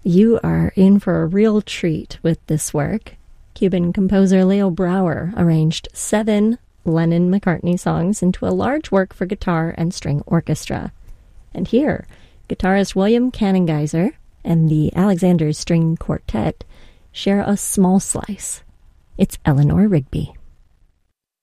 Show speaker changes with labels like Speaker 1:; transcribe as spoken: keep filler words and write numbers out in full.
Speaker 1: You are in for a real treat with this work. Cuban composer Leo Brouwer arranged seven Lennon-McCartney songs into a large work for guitar and string orchestra. And here, guitarist William Cannengeiser and the Alexander String Quartet share a small slice. It's Eleanor Rigby.